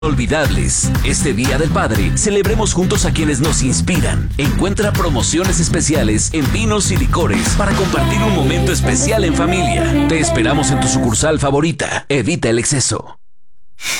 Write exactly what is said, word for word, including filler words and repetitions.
Olvidables. Este Día del Padre, celebremos juntos a quienes nos inspiran. Encuentra promociones especiales en vinos y licores para compartir un momento especial en familia. Te esperamos en tu sucursal favorita. Evita el exceso.